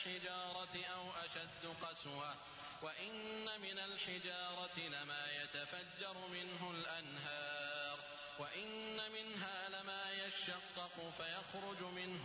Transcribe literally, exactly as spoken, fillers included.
الحجارة أو أشد قسوة وإن من الحجارة لما يتفجر منه الأنهار وإن منها لما يشقق فيخرج منه